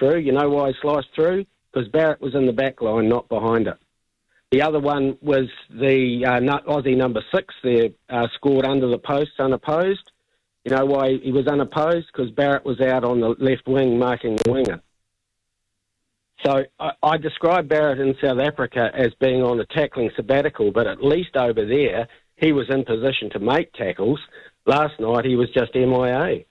through. You know why he sliced through? Because Barrett was in the back line, not behind it. The other one was the Aussie number 6 there, scored under the posts unopposed. You know why he was unopposed? Because Barrett was out on the left wing marking the winger. So I describe Barrett in South Africa as being on a tackling sabbatical, but at least over there he was in position to make tackles. Last night he was just MIA.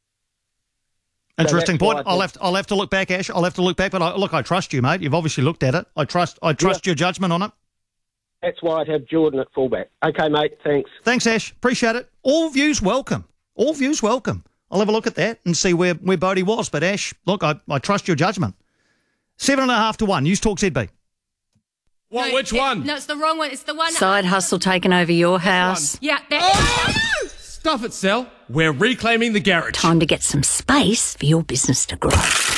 Interesting point. I'll have to look back, Ash. I'll have to look back, but I trust you, mate. You've obviously looked at it. I trust your judgment on it. That's why I'd have Jordan at fullback. Okay, mate. Thanks. Thanks, Ash. Appreciate it. All views welcome. All views welcome. I'll have a look at that and see where Bodie was. But Ash, look, I trust your judgment. 7.5 to 1. News Talk ZB. What? Which one? No, it's the wrong one. It's the one. Side hustle taking over your house. Yeah. Stuff it, Sal. We're reclaiming the garage. Time to get some space for your business to grow.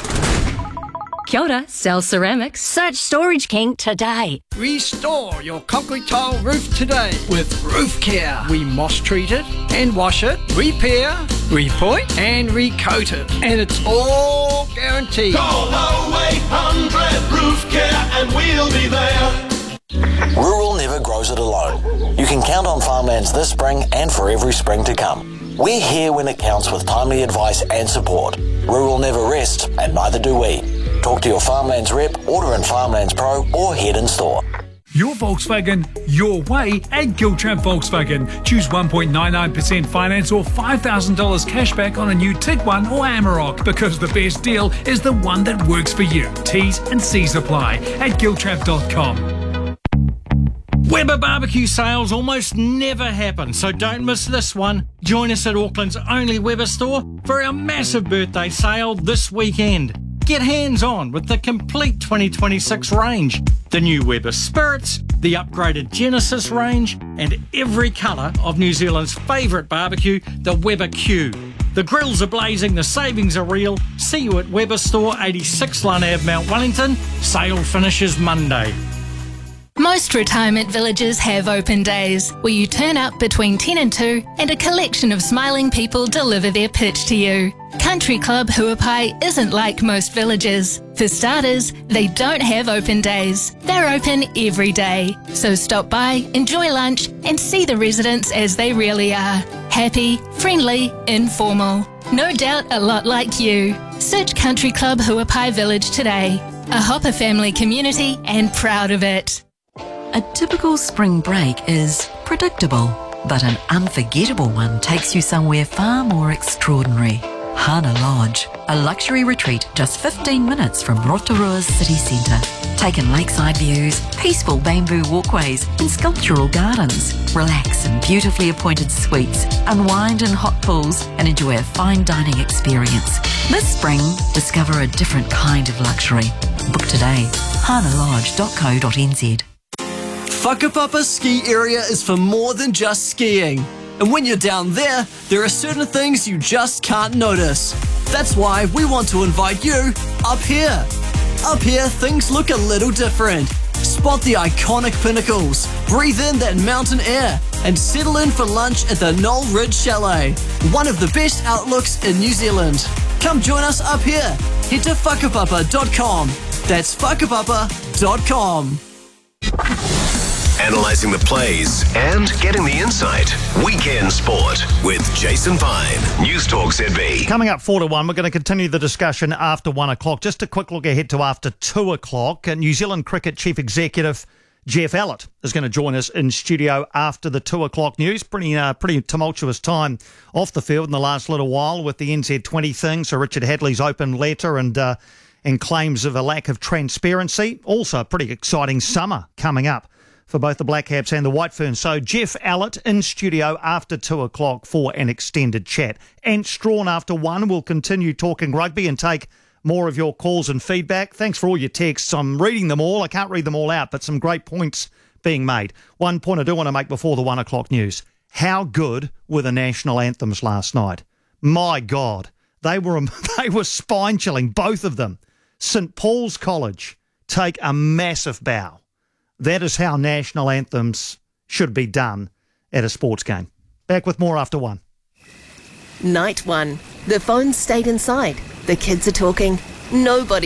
Kia ora, Sal Ceramics. Search Storage King today. Restore your concrete tile roof today with Roof Care. We moss treat it and wash it, repair, repoint and recoat it. And it's all guaranteed. Call 0800 Roof Care and we'll be there. Rural never grows it alone. You can count on Farmlands this spring and for every spring to come. We're here when it counts with timely advice and support. Rural never rests, and neither do we. Talk to your Farmlands rep, order in Farmlands Pro, or head in store. Your Volkswagen, your way at Giltrap Volkswagen. Choose 1.99% finance or $5,000 cashback on a new Tiguan or Amarok, because the best deal is the one that works for you. T's and C's apply at giltrap.com. Weber barbecue sales almost never happen, so don't miss this one. Join us at Auckland's only Weber store for our massive birthday sale this weekend. Get hands-on with the complete 2026 range. The new Weber Spirits, the upgraded Genesis range, and every colour of New Zealand's favourite barbecue, the Weber Q. The grills are blazing, the savings are real. See you at Weber Store, 86 Lund Ave, Mount Wellington. Sale finishes Monday. Most retirement villages have open days where you turn up between 10 and 2 and a collection of smiling people deliver their pitch to you. Country Club Huapai isn't like most villages. For starters, they don't have open days. They're open every day. So stop by, enjoy lunch and see the residents as they really are. Happy, friendly, informal. No doubt a lot like you. Search Country Club Huapai Village today. A Hopper family community and proud of it. A typical spring break is predictable, but an unforgettable one takes you somewhere far more extraordinary. Hana Lodge, a luxury retreat just 15 minutes from Rotorua's city centre. Take in lakeside views, peaceful bamboo walkways and sculptural gardens. Relax in beautifully appointed suites, unwind in hot pools and enjoy a fine dining experience. This spring, discover a different kind of luxury. Book today, hanalodge.co.nz. Whakapapa Ski Area is for more than just skiing. And when you're down there are certain things you just can't notice. That's why we want to invite you up here. Up here, things look a little different. Spot the iconic pinnacles, breathe in that mountain air, and settle in for lunch at the Knoll Ridge Chalet, one of the best outlooks in New Zealand. Come join us up here. Head to whakapapa.com. That's whakapapa.com. Analysing the plays and getting the insight. Weekend Sport with Jason Pine. News Talk ZB. Coming up 4 to 1, we're going to continue the discussion after 1 o'clock. Just a quick look ahead to after 2 o'clock. New Zealand Cricket Chief Executive Geoff Allott is going to join us in studio after the 2 o'clock news. Pretty tumultuous time off the field in the last little while with the NZ20 thing. So Richard Hadley's open letter and claims of a lack of transparency. Also a pretty exciting summer coming up for both the Black Caps and the White Ferns. So Geoff Allott in studio after 2 o'clock for an extended chat. Ant Strawn after 1 will continue talking rugby and take more of your calls and feedback. Thanks for all your texts. I'm reading them all. I can't read them all out, but some great points being made. One point I do want to make before the 1 o'clock news. How good were the national anthems last night? My God, they were spine-chilling, both of them. St Paul's College take a massive bow. That is how national anthems should be done at a sports game. Back with more after 1. Night 1. The phone stayed inside. The kids are talking. Nobody